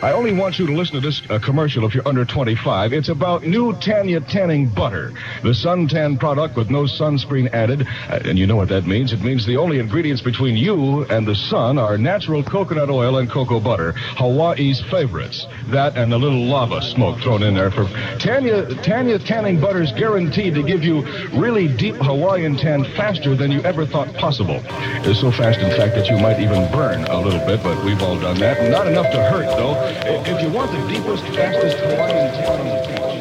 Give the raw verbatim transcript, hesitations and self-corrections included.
I only want you to listen to this uh, commercial if you're under twenty-five. It's about new Tanya tanning butter, the suntan product with no sunscreen added. Uh, and you know what that means. It means the only ingredients between you and the sun are natural coconut oil and cocoa butter, Hawaii's favorites. That and a little lava smoke thrown in there. For Tanya, Tanya tanning butter is guaranteed to give you really deep Hawaiian tan faster than you ever thought possible. It's so fast, in fact, that you might even burn a little bit, but we've all done that. Not enough to hurt, though. If you want the deepest, fastest Hawaiian tan on the beach...